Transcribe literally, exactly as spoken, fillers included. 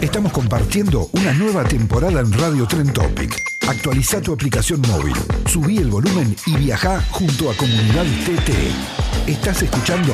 Estamos compartiendo una nueva temporada en Radio Trend Topic. Actualiza tu aplicación móvil, subí el volumen y viajá junto a Comunidad T T. Estás escuchando